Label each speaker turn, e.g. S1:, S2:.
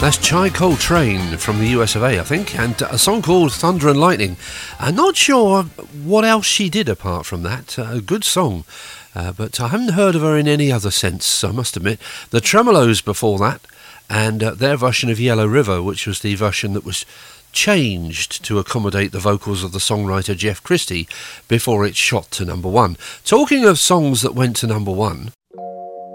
S1: That's Chai Coltrane from the US of A, I think, and a song called Thunder and Lightning. I'm not sure what else she did apart from that. A good song, but I haven't heard of her in any other sense, I must admit. The Tremolos before that, and their version of Yellow River, which was the version that was changed to accommodate the vocals of the songwriter Jeff Christie before it shot to number one. Talking of songs that went to number one,